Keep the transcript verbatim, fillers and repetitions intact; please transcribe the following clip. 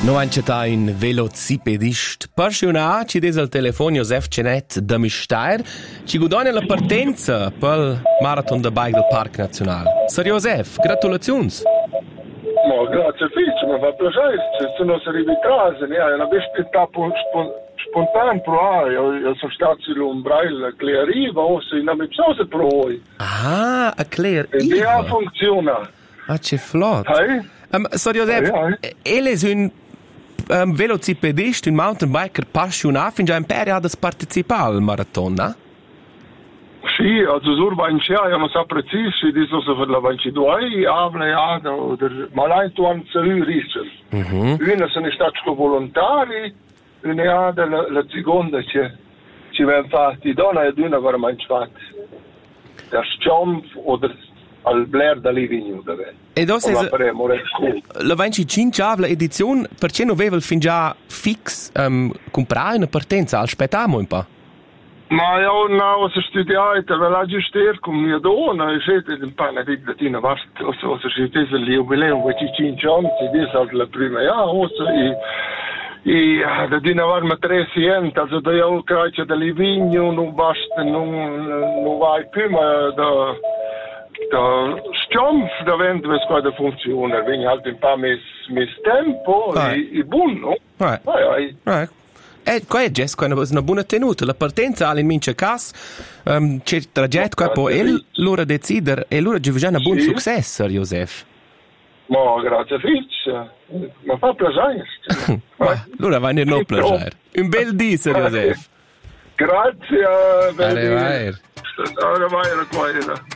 No ancheta in velocipedist passionat ci des al telefon Josef Cenet da Mistair ci gudona la partenza pel marathon da bike del Parc Nacional. Sir Josef, gratulazions. Ma grazie Fitch, mi fa piacere, se non si arriva in casa, ne è una bestialità spontanea pro io, io sono stato sull'ombrello che arriva, o se non mi so pro voi. Ah, a Claire. E via funziona. Ah, c'è flot. Hey? Um, Sir Josef, Hey, hey. ele è un um, velocipedist, un mountain biker passionat, fin già in peria da partecipare al marathon, no? Sì, also so war in Scher, ja, man sagt präzis, wie das so für la Vancidoi, aber ja, oder mal ein Tuan zurück. Mhm. Una sono stati volontari, una ja, la, la seconda ci ci werden fatti donna e una war mein fatti. Der Jump oder al Blair da Livigno da ven. E dos es la venticinque edizione, perché non aveva fin già fix um, comprare una partenza al spettamo un po'. Ma io no, se studiate, ve la giuster con mia donna, e siete in pana di latina vast, o se siete il jubileum venticinque anni, di sa la prima ja, o se i da dina var ma tre cento, also da io credo da Livigno non basta, non non vai più, ma da da stiamo da vento per squadra funziona, quindi halt un po' mes mes tempo e buon, no? Vai. Vai. Vai. E qua è già una buona tenuta. La partenza all'inmince cas, um, c'è il traghetto qua, poi e l'ora decider, e l'ora già un buon successo, Josef. Ma grazie Fitch, mi fa piacere. Allora va a non piacere. Un bel dì, Josef. Grazie. Arrivederci. Arrivederci.